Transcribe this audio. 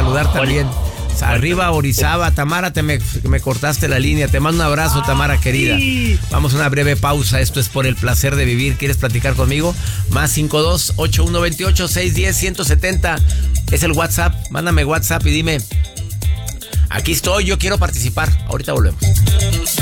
saludar también. Arriba Orizaba. Tamara, me cortaste la línea. Te mando un abrazo, Tamara querida. Vamos a una breve pausa. Esto es Por el Placer de Vivir. ¿Quieres platicar conmigo? Más 52-8128-610-170. Es el WhatsApp. Mándame WhatsApp y dime: aquí estoy, yo quiero participar. Ahorita volvemos.